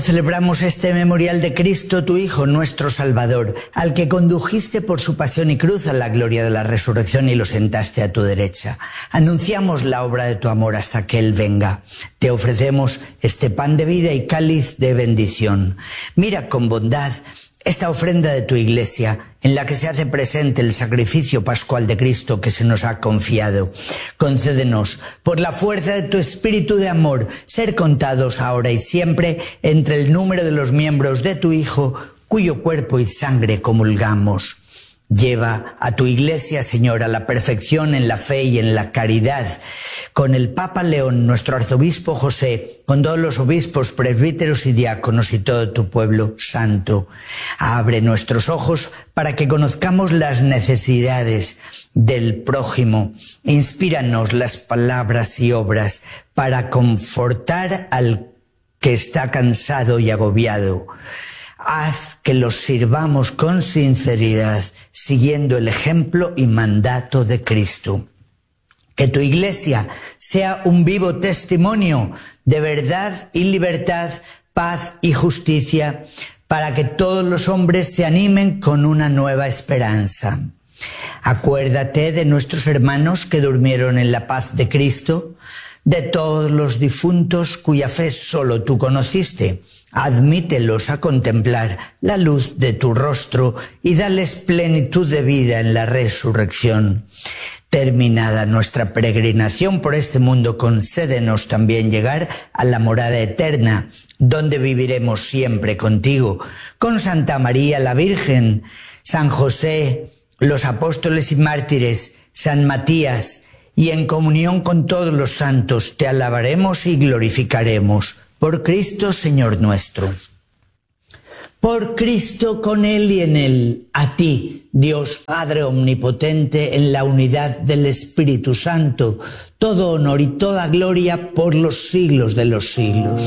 Celebramos este memorial de Cristo, tu Hijo, nuestro Salvador, al que condujiste por su pasión y cruz a la gloria de la resurrección y lo sentaste a tu derecha. Anunciamos la obra de tu amor hasta que Él venga. Te ofrecemos este pan de vida y cáliz de bendición. Mira con bondad esta ofrenda de tu Iglesia, en la que se hace presente el sacrificio pascual de Cristo que se nos ha confiado. Concédenos, por la fuerza de tu espíritu de amor, ser contados ahora y siempre entre el número de los miembros de tu Hijo, cuyo cuerpo y sangre comulgamos. Lleva a tu Iglesia, Señor, a la perfección en la fe y en la caridad. Con el Papa León, nuestro arzobispo José, con todos los obispos, presbíteros y diáconos y todo tu pueblo santo. Abre nuestros ojos para que conozcamos las necesidades del prójimo. Inspíranos las palabras y obras para confortar al que está cansado y agobiado. Haz que los sirvamos con sinceridad, siguiendo el ejemplo y mandato de Cristo. Que tu Iglesia sea un vivo testimonio de verdad y libertad, paz y justicia, para que todos los hombres se animen con una nueva esperanza. Acuérdate de nuestros hermanos que durmieron en la paz de Cristo, de todos los difuntos cuya fe solo tú conociste. Admítelos a contemplar la luz de tu rostro y dales plenitud de vida en la resurrección. Terminada nuestra peregrinación por este mundo, concédenos también llegar a la morada eterna, donde viviremos siempre contigo, con Santa María la Virgen, San José, los apóstoles y mártires, San Matías, y en comunión con todos los santos te alabaremos y glorificaremos. Por Cristo, Señor nuestro. Por Cristo, con Él y en Él, a ti, Dios Padre omnipotente, en la unidad del Espíritu Santo, todo honor y toda gloria por los siglos de los siglos.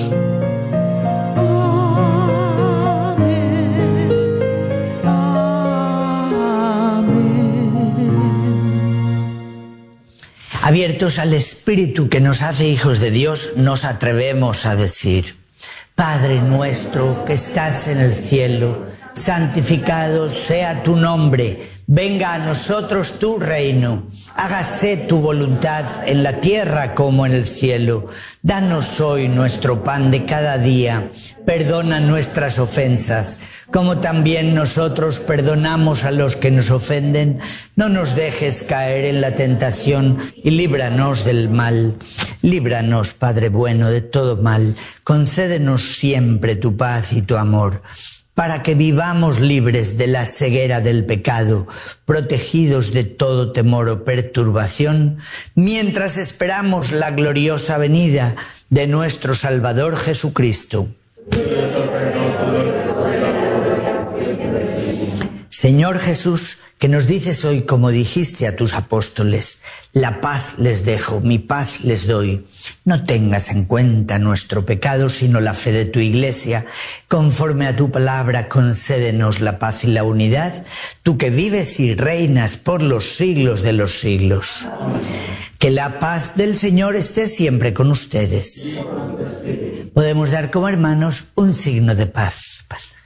Abiertos al Espíritu que nos hace hijos de Dios, nos atrevemos a decir: Padre nuestro que estás en el cielo, santificado sea tu nombre, venga a nosotros tu reino, hágase tu voluntad en la tierra como en el cielo. Danos hoy nuestro pan de cada día, perdona nuestras ofensas, como también nosotros perdonamos a los que nos ofenden. No nos dejes caer en la tentación y líbranos del mal. Líbranos, Padre bueno, de todo mal. Concédenos siempre tu paz y tu amor, para que vivamos libres de la ceguera del pecado, protegidos de todo temor o perturbación, mientras esperamos la gloriosa venida de nuestro Salvador Jesucristo. Señor Jesús, que nos dices hoy, como dijiste a tus apóstoles: la paz les dejo, mi paz les doy. No tengas en cuenta nuestro pecado, sino la fe de tu Iglesia. Conforme a tu palabra, concédenos la paz y la unidad, tú que vives y reinas por los siglos de los siglos. Que la paz del Señor esté siempre con ustedes. Podemos dar como hermanos un signo de paz.